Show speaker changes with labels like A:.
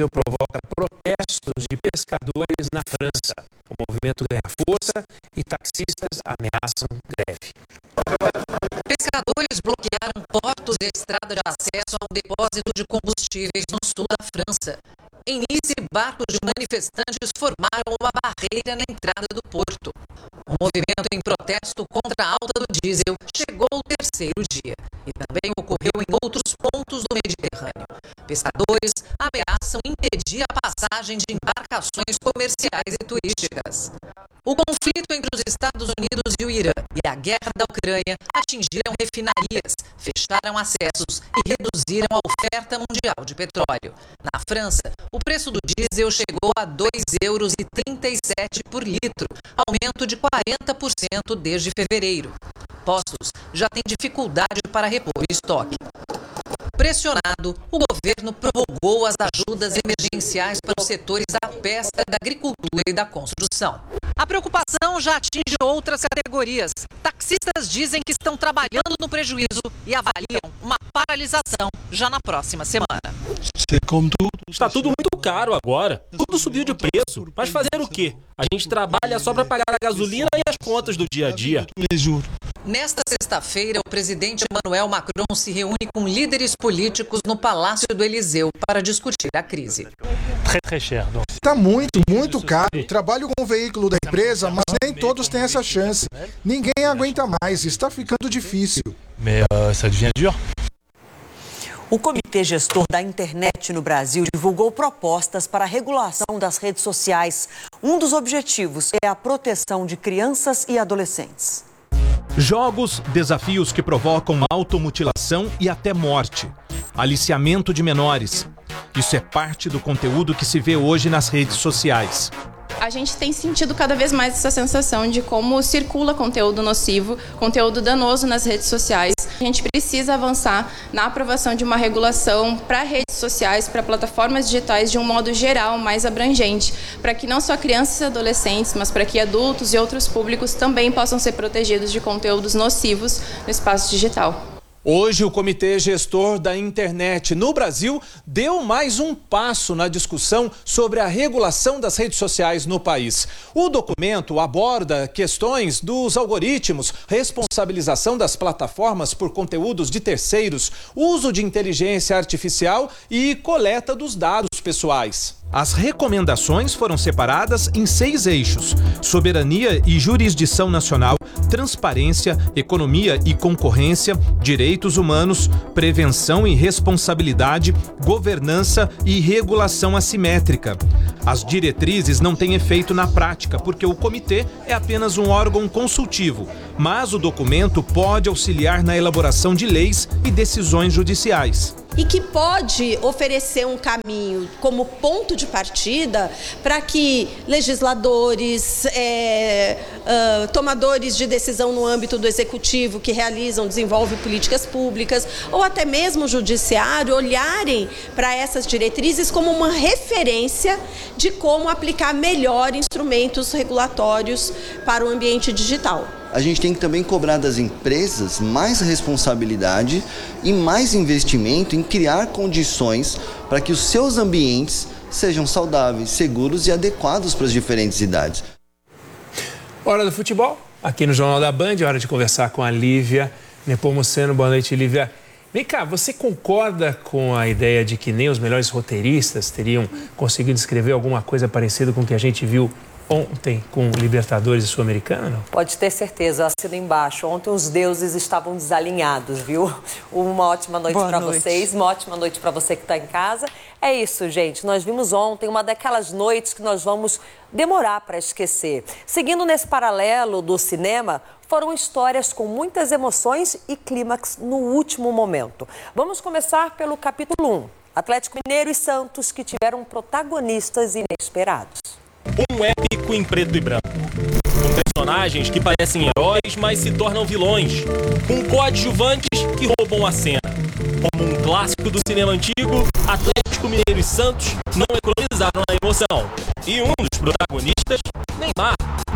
A: provoca protestos de pescadores na França. O movimento ganha força e taxistas ameaçam greve.
B: Pescadores bloquearam portos e estrada de acesso a um depósito de combustíveis no sul da França. Em Nice, barcos de manifestantes formaram uma barreira na entrada do porto. O movimento em protesto contra a alta do diesel chegou ao terceiro dia e também ocorreu em outros pontos do Mediterrâneo. Pescadores ameaçam impedir a passagem de embarcações comerciais e turísticas. O conflito entre os Estados Unidos e o Irã e a guerra da Ucrânia atingiram refinarias, fecharam acessos e reduziram a oferta mundial de petróleo. Na França, o preço do diesel chegou a 2,37 euros por litro, aumento de 40% desde fevereiro. Postos já têm dificuldade para repor o estoque. Pressionado, o governo prorrogou as ajudas emergenciais para os setores da pesca, da agricultura e da construção. A preocupação já atinge outras categorias. Taxistas dizem que estão trabalhando no prejuízo e avaliam uma paralisação já na próxima semana.
C: Está tudo muito caro agora. Tudo subiu de preço. Mas fazer o quê? A gente trabalha só para pagar a gasolina e as contas do dia a dia.
B: Nesta sexta-feira, o presidente Emmanuel Macron se reúne com líderes políticos no Palácio do Eliseu para discutir a crise.
D: Está muito caro. Trabalho com o veículo da empresa, mas nem todos têm essa chance. Ninguém aguenta mais. Está ficando difícil.
E: O Comitê Gestor da Internet no Brasil divulgou propostas para a regulação das redes sociais. Um dos objetivos é a proteção de crianças e adolescentes.
F: Jogos, desafios que provocam automutilação e até morte. Aliciamento de menores. Isso é parte do conteúdo que se vê hoje nas redes sociais.
G: A gente tem sentido cada vez mais essa sensação de como circula conteúdo nocivo, conteúdo danoso nas redes sociais. A gente precisa avançar na aprovação de uma regulação para redes sociais, para plataformas digitais de um modo geral, mais abrangente, para que não só crianças e adolescentes, mas para que adultos e outros públicos também possam ser protegidos de conteúdos nocivos no espaço digital.
H: Hoje, o Comitê Gestor da Internet no Brasil deu mais um passo na discussão sobre a regulação das redes sociais no país. O documento aborda questões dos algoritmos, responsabilização das plataformas por conteúdos de terceiros, uso de inteligência artificial e coleta dos dados pessoais.
F: As recomendações foram separadas em 6 eixos: soberania e jurisdição nacional, transparência, economia e concorrência, direitos humanos, prevenção e responsabilidade, governança e regulação assimétrica. As diretrizes não têm efeito na prática, porque o comitê é apenas um órgão consultivo, mas o documento pode auxiliar na elaboração de leis e decisões judiciais.
I: E que pode oferecer um caminho como ponto de partida para que legisladores, tomadores de decisão no âmbito do executivo que desenvolvem políticas públicas, ou até mesmo o judiciário, olharem para essas diretrizes como uma referência de como aplicar melhor instrumentos regulatórios para o ambiente digital.
J: A gente tem que também cobrar das empresas mais responsabilidade e mais investimento em criar condições para que os seus ambientes sejam saudáveis, seguros e adequados para as diferentes idades.
A: Hora do futebol, aqui no Jornal da Band, hora de conversar com a Lívia Nepomuceno. Boa noite, Lívia. Vem cá, você concorda com a ideia de que nem os melhores roteiristas teriam conseguido escrever alguma coisa parecida com o que a gente viu ontem com Libertadores e Sul-Americana, não?
E: Pode ter certeza, assino embaixo. Ontem os deuses estavam desalinhados, viu? Uma ótima noite para vocês, uma ótima noite para você que está em casa. É isso, gente. Nós vimos ontem uma daquelas noites que nós vamos demorar para esquecer. Seguindo nesse paralelo do cinema, foram histórias com muitas emoções e clímax no último momento. Vamos começar pelo capítulo 1. Atlético Mineiro e Santos, que tiveram protagonistas inesperados.
C: Um épico em preto e branco, com personagens que parecem heróis, mas se tornam vilões, com coadjuvantes que roubam a cena. Como um clássico do cinema antigo, Atlético Mineiro e Santos não economizaram a emoção. E um dos protagonistas, Neymar,